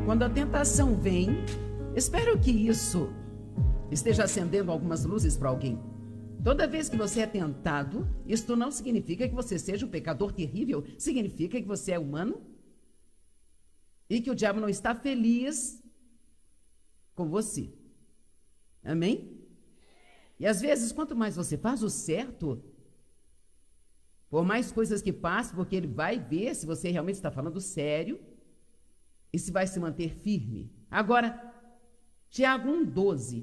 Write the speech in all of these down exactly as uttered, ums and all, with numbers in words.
Quando a tentação vem, espero que isso esteja acendendo algumas luzes para alguém. Toda vez que você é tentado, isto não significa que você seja um pecador terrível, significa que você é humano e que o diabo não está feliz com você. Amém? E às vezes, quanto mais você faz o certo, por mais coisas que passem, porque ele vai ver se você realmente está falando sério e se vai se manter firme. Agora, Tiago um, doze.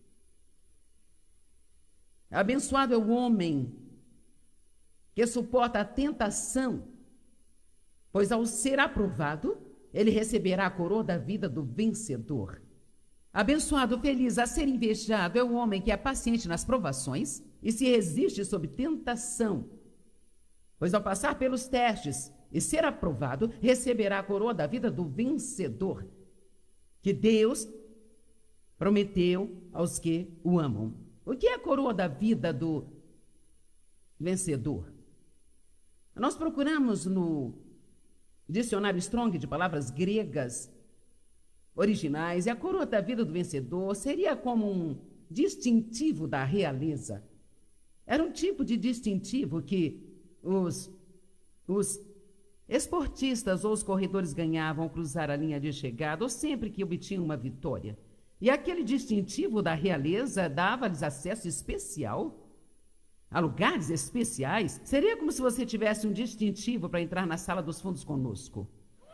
Abençoado é o homem que suporta a tentação, pois ao ser aprovado, ele receberá a coroa da vida do vencedor. Abençoado, feliz, a ser invejado é o homem que é paciente nas provações e se resiste sob tentação, pois ao passar pelos testes e ser aprovado, receberá a coroa da vida do vencedor, que Deus prometeu aos que o amam. O que é a coroa da vida do vencedor? Nós procuramos no dicionário Strong de palavras gregas originais, e a coroa da vida do vencedor seria como um distintivo da realeza. Era um tipo de distintivo que os, os esportistas ou os corredores ganhavam ao cruzar a linha de chegada ou sempre que obtinham uma vitória. E aquele distintivo da realeza dava-lhes acesso especial a lugares especiais. Seria como se você tivesse um distintivo para entrar na sala dos fundos conosco.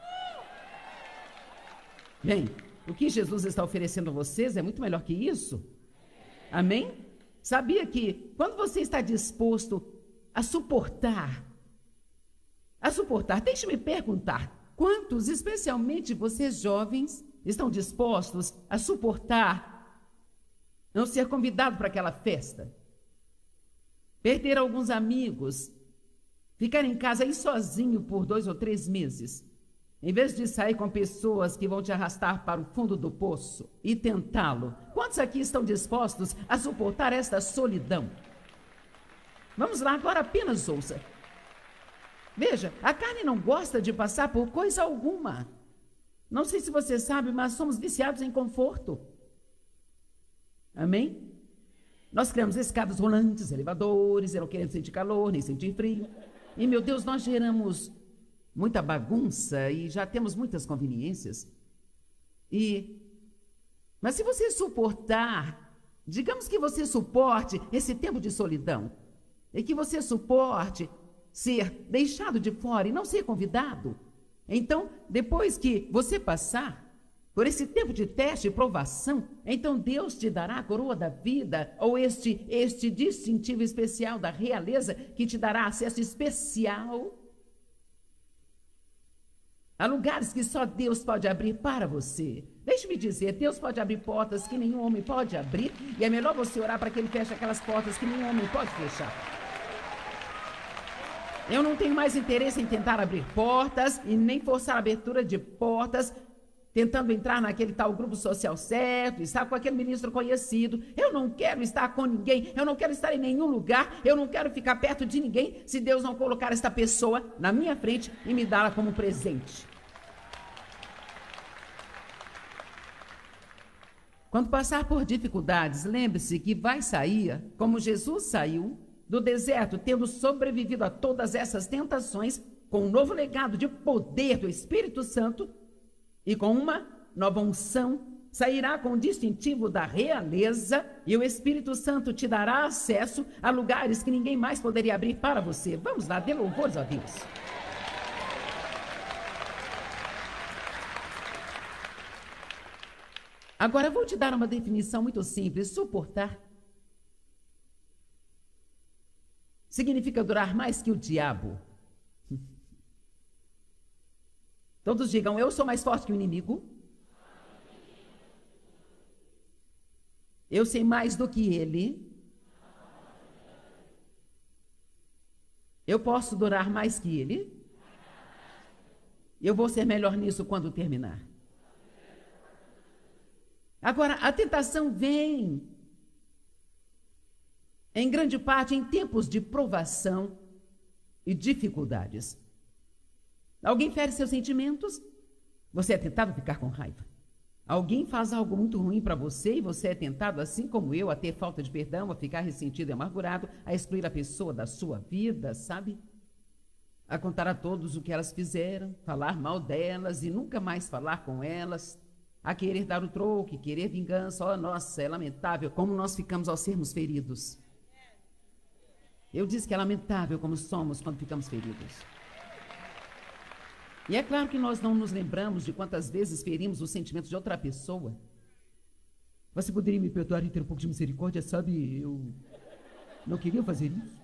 Bem, o que Jesus está oferecendo a vocês é muito melhor que isso. Amém? Sabia que quando você está disposto a suportar, a suportar, deixe-me perguntar, quantos, especialmente vocês jovens, estão dispostos a suportar não ser convidado para aquela festa, perder alguns amigos, ficar em casa aí sozinho por dois ou três meses, em vez de sair com pessoas que vão te arrastar para o fundo do poço e tentá-lo? Quantos aqui estão dispostos a suportar esta solidão? Vamos lá, agora apenas ouça. Veja, a carne não gosta de passar por coisa alguma. Não sei se você sabe, mas somos viciados em conforto. Amém? Nós criamos escadas rolantes, elevadores, não queremos sentir calor, nem sentir frio. E, meu Deus, nós geramos muita bagunça e já temos muitas conveniências. E, mas se você suportar, digamos que você suporte esse tempo de solidão, e que você suporte ser deixado de fora e não ser convidado, então, depois que você passar por esse tempo de teste e provação, então Deus te dará a coroa da vida, ou este, este distintivo especial da realeza, que te dará acesso especial a lugares que só Deus pode abrir para você. Deixe-me dizer, Deus pode abrir portas que nenhum homem pode abrir, e é melhor você orar para que Ele feche aquelas portas que nenhum homem pode fechar. Eu não tenho mais interesse em tentar abrir portas e nem forçar a abertura de portas, tentando entrar naquele tal grupo social certo, estar com aquele ministro conhecido. Eu não quero estar com ninguém, eu não quero estar em nenhum lugar, eu não quero ficar perto de ninguém se Deus não colocar esta pessoa na minha frente e me dá-la como presente. Quando passar por dificuldades, lembre-se que vai sair como Jesus saiu do deserto, tendo sobrevivido a todas essas tentações, com um novo legado de poder do Espírito Santo e com uma nova unção, sairá com o distintivo da realeza, e o Espírito Santo te dará acesso a lugares que ninguém mais poderia abrir para você. Vamos lá, dê louvores a Deus. Agora vou te dar uma definição muito simples. Suportar significa durar mais que o diabo. Todos digam, eu sou mais forte que o inimigo. Eu sei mais do que ele. Eu posso durar mais que ele. Eu vou ser melhor nisso quando terminar. Agora, a tentação vem, em grande parte, em tempos de provação e dificuldades. Alguém fere seus sentimentos? Você é tentado a ficar com raiva. Alguém faz algo muito ruim para você e você é tentado, assim como eu, a ter falta de perdão, a ficar ressentido e amargurado, a excluir a pessoa da sua vida, sabe? A contar a todos o que elas fizeram, falar mal delas e nunca mais falar com elas, a querer dar o troco, querer vingança. Oh, nossa, é lamentável como nós ficamos ao sermos feridos. Eu disse que é lamentável como somos quando ficamos feridos. E é claro que nós não nos lembramos de quantas vezes ferimos os sentimentos de outra pessoa. Você poderia me perdoar e ter um pouco de misericórdia, sabe? Eu não queria fazer isso.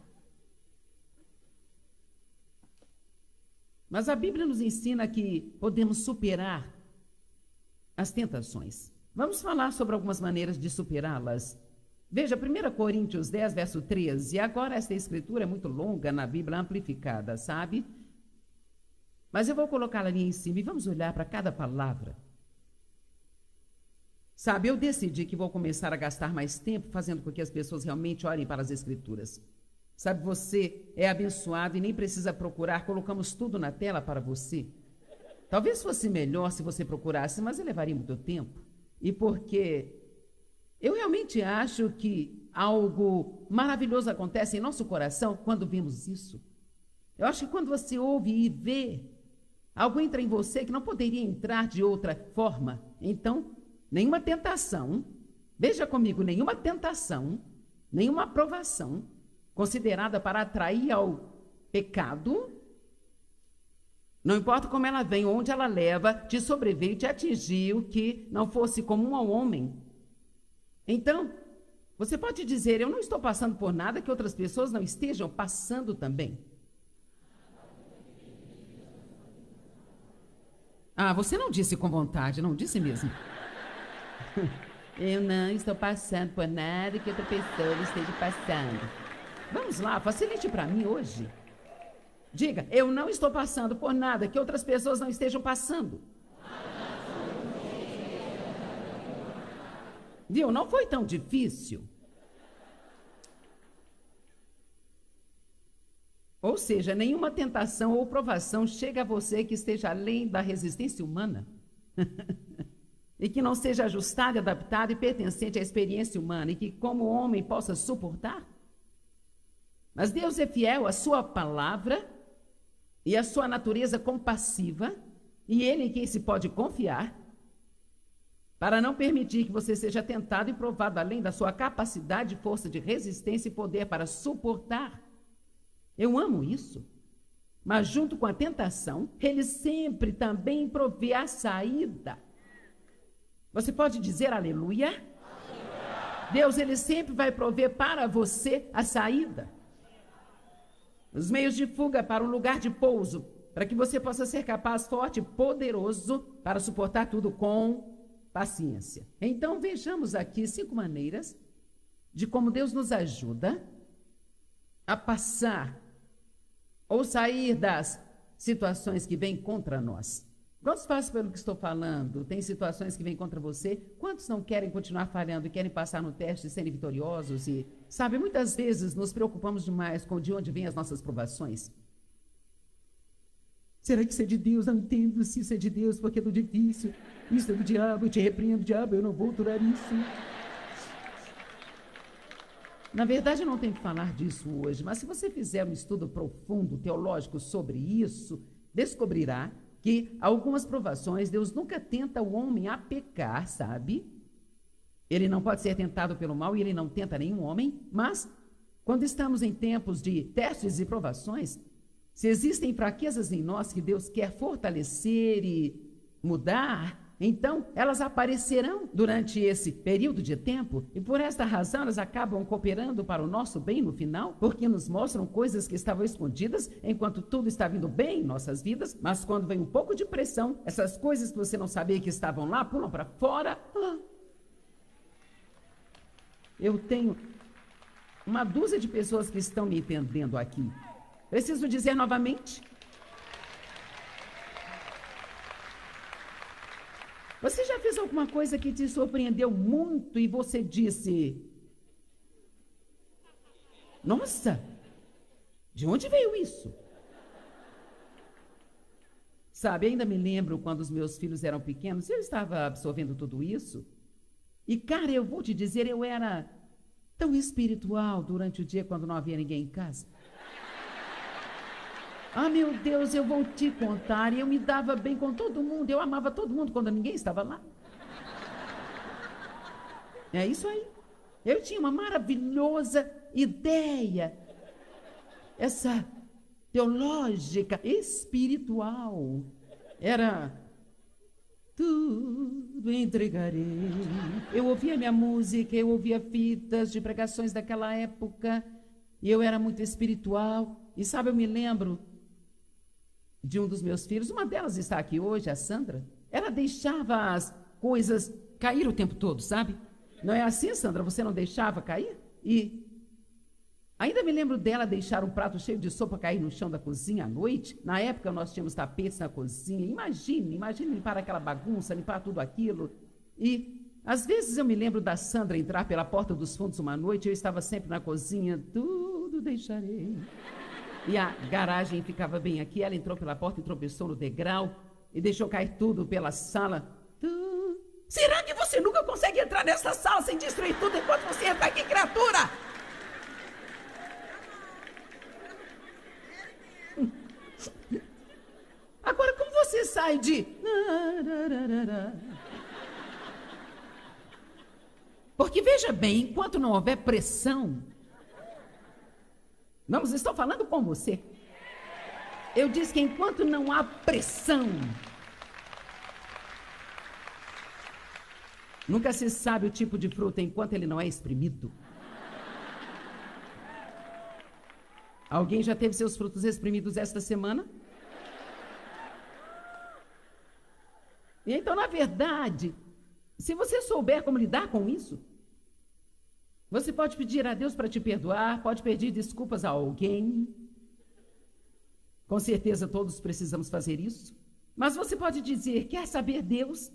Mas a Bíblia nos ensina que podemos superar as tentações. Vamos falar sobre algumas maneiras de superá-las. Veja, primeira Coríntios dez, verso treze. E agora esta escritura é muito longa na Bíblia amplificada, sabe? Mas eu vou colocá-la ali em cima e vamos olhar para cada palavra. Sabe, eu decidi que vou começar a gastar mais tempo fazendo com que as pessoas realmente olhem para as escrituras. Sabe, você é abençoado e nem precisa procurar, colocamos tudo na tela para você. Talvez fosse melhor se você procurasse, mas levaria muito tempo. E porque eu realmente acho que algo maravilhoso acontece em nosso coração quando vemos isso. Eu acho que quando você ouve e vê, algo entra em você que não poderia entrar de outra forma. Então, nenhuma tentação, veja comigo, nenhuma tentação, nenhuma aprovação, considerada para atrair ao pecado, não importa como ela vem, onde ela leva, te sobreveio, te atingiu, que não fosse comum ao homem. Então, você pode dizer, eu não estou passando por nada que outras pessoas não estejam passando também. Ah, você não disse com vontade, não disse mesmo. Eu não estou passando por nada que outra pessoa esteja passando. Vamos lá, facilite para mim hoje. Diga, eu não estou passando por nada que outras pessoas não estejam passando. Viu? Não foi tão difícil. Ou seja, nenhuma tentação ou provação chega a você que esteja além da resistência humana. E que não seja ajustada, adaptada e pertencente à experiência humana. E que como homem possa suportar. Mas Deus é fiel à sua palavra e à sua natureza compassiva. E Ele em quem se pode confiar. Para não permitir que você seja tentado e provado além da sua capacidade, força de resistência e poder para suportar. Eu amo isso. Mas junto com a tentação, Ele sempre também provê a saída. Você pode dizer aleluia? Aleluia. Deus, Ele sempre vai prover para você a saída. Os meios de fuga para um lugar de pouso, para que você possa ser capaz, forte e poderoso para suportar tudo com paciência. Então vejamos aqui cinco maneiras de como Deus nos ajuda a passar ou sair das situações que vêm contra nós. Quantos passam pelo que estou falando? Tem situações que vêm contra você? Quantos não querem continuar falhando e querem passar no teste e serem vitoriosos? E, sabe, muitas vezes nos preocupamos demais com de onde vêm as nossas provações. Será que isso é de Deus? Não entendo se isso é de Deus, porque é do difícil. Isso é do diabo, eu te repreendo, diabo, eu não vou durar isso. Na verdade, eu não tenho que falar disso hoje, mas se você fizer um estudo profundo, teológico sobre isso, descobrirá que algumas provações, Deus nunca tenta o homem a pecar, sabe? Ele não pode ser tentado pelo mal e ele não tenta nenhum homem, mas quando estamos em tempos de testes e provações, se existem fraquezas em nós que Deus quer fortalecer e mudar, então elas aparecerão durante esse período de tempo e por esta razão elas acabam cooperando para o nosso bem no final, porque nos mostram coisas que estavam escondidas enquanto tudo está vindo bem em nossas vidas, mas quando vem um pouco de pressão, essas coisas que você não sabia que estavam lá pulam para fora. Ah. Eu tenho uma dúzia de pessoas que estão me entendendo aqui. Preciso dizer novamente. Você já fez alguma coisa que te surpreendeu muito e você disse: nossa, de onde veio isso? Sabe, ainda me lembro quando os meus filhos eram pequenos, eu estava absorvendo tudo isso. E, cara, eu vou te dizer, eu era tão espiritual durante o dia quando não havia ninguém em casa. Ah, meu Deus, eu vou te contar, eu me dava bem com todo mundo, eu amava todo mundo quando ninguém estava lá. É isso aí. Eu tinha uma maravilhosa ideia, essa teológica, espiritual. Era tudo entregarei. Eu ouvia minha música, eu ouvia fitas de pregações daquela época, e eu era muito espiritual. E sabe, eu me lembro de um dos meus filhos, uma delas está aqui hoje, a Sandra. Ela deixava as coisas cair o tempo todo, sabe? Não é assim, Sandra? Você não deixava cair? E ainda me lembro dela deixar um prato cheio de sopa cair no chão da cozinha à noite. Na época nós tínhamos tapetes na cozinha. Imagine, imagine limpar aquela bagunça, limpar tudo aquilo. E às vezes eu me lembro da Sandra entrar pela porta dos fundos uma noite, eu estava sempre na cozinha, tudo deixarei. E a garagem ficava bem aqui, ela entrou pela porta e tropeçou no degrau e deixou cair tudo pela sala. Tu... Será que você nunca consegue entrar nessa sala sem destruir tudo enquanto você entra aqui, criatura? Agora, como você sai de... Porque, veja bem, enquanto não houver pressão... Vamos, estou falando com você. Eu disse que enquanto não há pressão... Nunca se sabe o tipo de fruta enquanto ele não é espremido. Alguém já teve seus frutos espremidos esta semana? E então, na verdade, se você souber como lidar com isso, você pode pedir a Deus para te perdoar, pode pedir desculpas a alguém. Com certeza todos precisamos fazer isso. Mas você pode dizer, quer saber, Deus?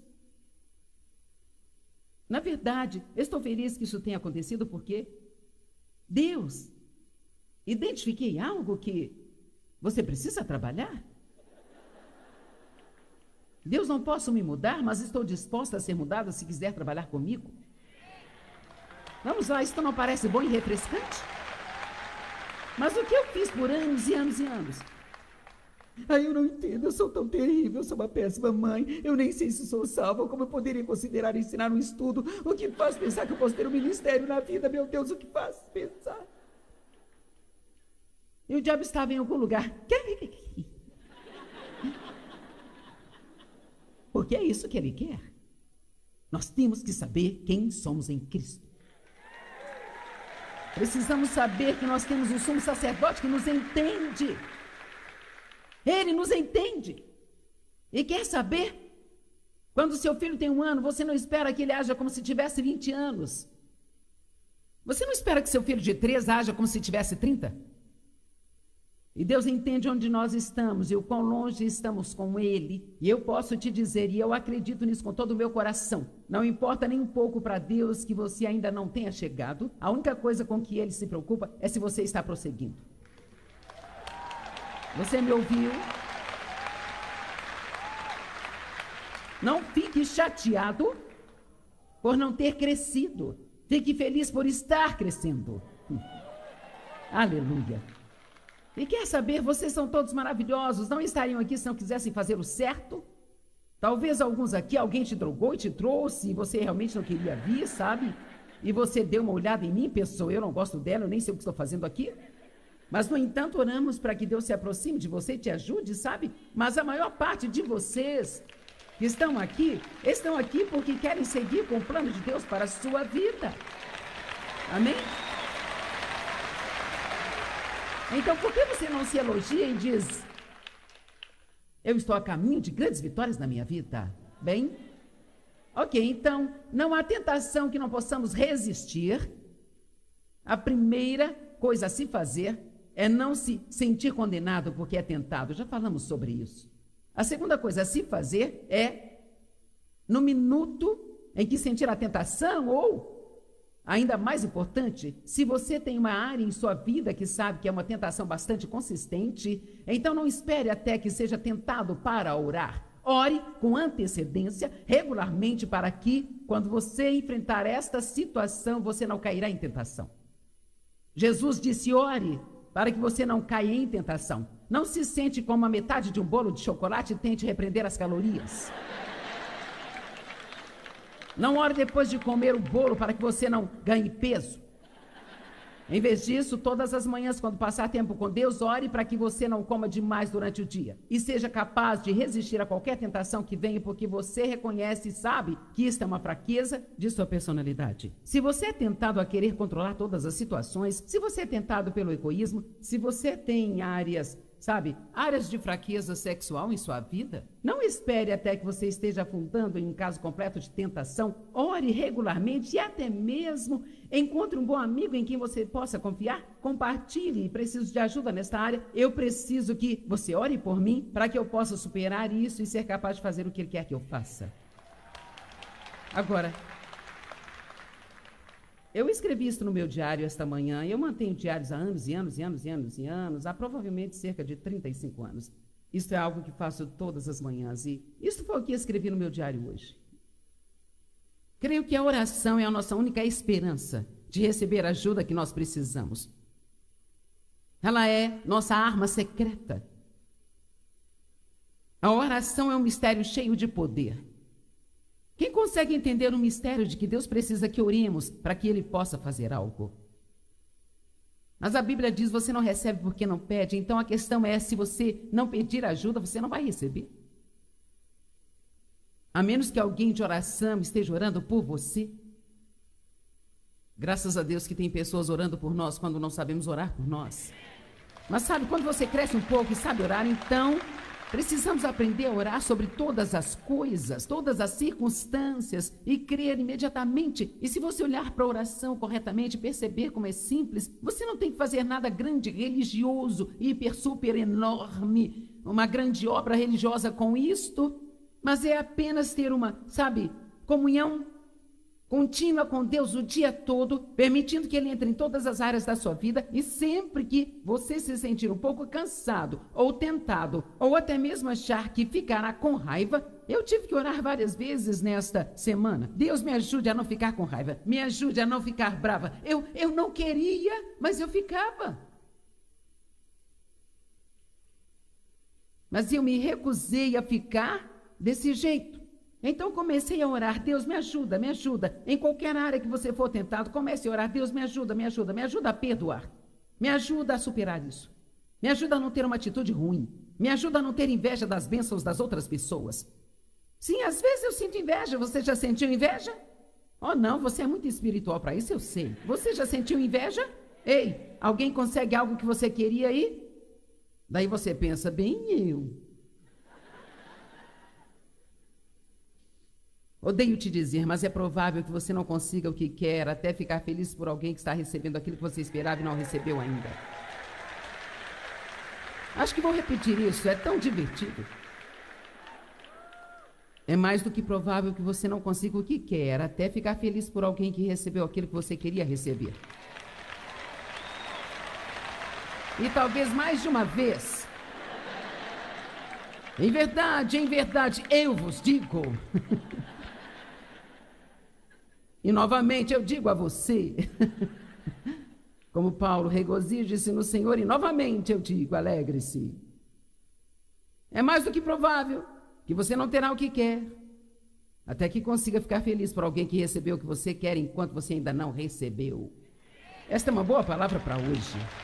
Na verdade, estou feliz que isso tenha acontecido porque Deus, identifiquei algo que você precisa trabalhar. Deus, não posso me mudar, mas estou disposta a ser mudada se quiser trabalhar comigo. Vamos lá, isso não parece bom e refrescante? Mas o que eu fiz por anos e anos e anos? Ah, eu não entendo, eu sou tão terrível, eu sou uma péssima mãe, eu nem sei se sou salva, como eu poderia considerar ensinar um estudo, o que faz pensar que eu posso ter um ministério na vida, meu Deus, o que faz pensar? E o diabo estava em algum lugar. Porque é isso que ele quer. Nós temos que saber quem somos em Cristo. Precisamos saber que nós temos um sumo sacerdote que nos entende. Ele nos entende. E quer saber? Quando seu filho tem um ano, você não espera que ele haja como se tivesse vinte anos. Você não espera que seu filho de três haja como se tivesse trinta? E Deus entende onde nós estamos e o quão longe estamos com Ele. E eu posso te dizer, e eu acredito nisso com todo o meu coração, não importa nem um pouco para Deus que você ainda não tenha chegado, a única coisa com que Ele se preocupa é se você está prosseguindo. Você me ouviu? Não fique chateado por não ter crescido. Fique feliz por estar crescendo. Hum. Aleluia. E quer saber, vocês são todos maravilhosos, não estariam aqui se não quisessem fazer o certo? Talvez alguns aqui, alguém te drogou e te trouxe, e você realmente não queria vir, sabe? E você deu uma olhada em mim, pensou, eu não gosto dela, eu nem sei o que estou fazendo aqui. Mas, no entanto, oramos para que Deus se aproxime de você e te ajude, sabe? Mas a maior parte de vocês que estão aqui, estão aqui porque querem seguir com o plano de Deus para a sua vida. Amém? Então, por que você não se elogia e diz, eu estou a caminho de grandes vitórias na minha vida? Bem? Ok, então, não há tentação que não possamos resistir. A primeira coisa a se fazer é não se sentir condenado porque é tentado. Já falamos sobre isso. A segunda coisa a se fazer é, no minuto em que sentir a tentação ou ainda mais importante, se você tem uma área em sua vida que sabe que é uma tentação bastante consistente, então não espere até que seja tentado para orar. Ore com antecedência, regularmente, para que, quando você enfrentar esta situação, você não cairá em tentação. Jesus disse: ore para que você não caia em tentação. Não se sente como a metade de um bolo de chocolate e tente repreender as calorias. Não ore depois de comer o bolo para que você não ganhe peso. Em vez disso, todas as manhãs, quando passar tempo com Deus, ore para que você não coma demais durante o dia. E seja capaz de resistir a qualquer tentação que venha, porque você reconhece e sabe que isto é uma fraqueza de sua personalidade. Se você é tentado a querer controlar todas as situações, se você é tentado pelo egoísmo, se você tem áreas, sabe, áreas de fraqueza sexual em sua vida, não espere até que você esteja afundando em um caso completo de tentação. Ore regularmente e até mesmo encontre um bom amigo em quem você possa confiar. Compartilhe: preciso de ajuda nesta área. Eu preciso que você ore por mim para que eu possa superar isso e ser capaz de fazer o que ele quer que eu faça. Agora, eu escrevi isso no meu diário esta manhã, e eu mantenho diários há anos e anos e anos e anos e anos, há provavelmente cerca de trinta e cinco anos. Isso é algo que faço todas as manhãs, e isso foi o que escrevi no meu diário hoje. Creio que a oração é a nossa única esperança de receber a ajuda que nós precisamos. Ela é nossa arma secreta. A oração é um mistério cheio de poder. Quem consegue entender o mistério de que Deus precisa que oremos para que Ele possa fazer algo? Mas a Bíblia diz: você não recebe porque não pede. Então a questão é, se você não pedir ajuda, você não vai receber. A menos que alguém de oração esteja orando por você. Graças a Deus que tem pessoas orando por nós quando não sabemos orar por nós. Mas sabe, quando você cresce um pouco e sabe orar, então precisamos aprender a orar sobre todas as coisas, todas as circunstâncias, e crer imediatamente. E se você olhar para a oração corretamente e perceber como é simples, você não tem que fazer nada grande, religioso, hiper, super, enorme, uma grande obra religiosa com isto, mas é apenas ter uma, sabe, comunhão contínua com Deus o dia todo, permitindo que Ele entre em todas as áreas da sua vida, e sempre que você se sentir um pouco cansado, ou tentado, ou até mesmo achar que ficará com raiva. Eu tive que orar várias vezes nesta semana. Deus, me ajude a não ficar com raiva, me ajude a não ficar brava. Eu, eu não queria, mas eu ficava. Mas eu me recusei a ficar desse jeito. Então comecei a orar: Deus, me ajuda, me ajuda. Em qualquer área que você for tentado, comece a orar: Deus, me ajuda, me ajuda, me ajuda a perdoar. Me ajuda a superar isso. Me ajuda a não ter uma atitude ruim. Me ajuda a não ter inveja das bênçãos das outras pessoas. Sim, às vezes eu sinto inveja. Você já sentiu inveja? Oh, não, você é muito espiritual para isso, eu sei. Você já sentiu inveja? Ei, alguém consegue algo que você queria aí? Daí você pensa: bem eu. Odeio te dizer, mas é provável que você não consiga o que quer, até ficar feliz por alguém que está recebendo aquilo que você esperava e não recebeu ainda. Acho que vou repetir isso, é tão divertido. É mais do que provável que você não consiga o que quer, até ficar feliz por alguém que recebeu aquilo que você queria receber. E talvez mais de uma vez. Em verdade, em verdade, eu vos digo... E novamente eu digo a você, como Paulo: regozije-se no Senhor. E novamente eu digo: alegre-se. É mais do que provável que você não terá o que quer, até que consiga ficar feliz por alguém que recebeu o que você quer enquanto você ainda não recebeu. Esta é uma boa palavra para hoje.